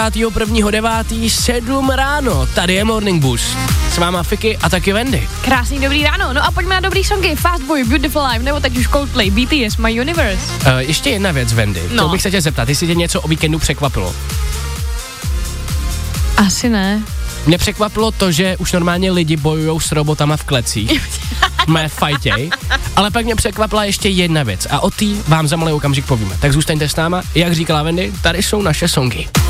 1.9. 7 ráno, tady je Morning Boost. S váma Fiky a taky Wendy. Krásný dobrý ráno, no a pojďme na dobrý songy. Fast Boy, Beautiful Life, nebo teď už Coldplay, BTS, My Universe. Ještě jedna věc, Wendy. Chtěl bych se tě zeptat, jestli tě něco o víkendu překvapilo. Asi ne. Mě překvapilo to, že už normálně lidi bojujou s robotama v klecích. Mé fajtěj. Ale pak mě překvapila ještě jedna věc a o té vám za malý okamžik povíme. Tak zůstaňte s náma, jak říkala Wendy, tady jsou naše songy.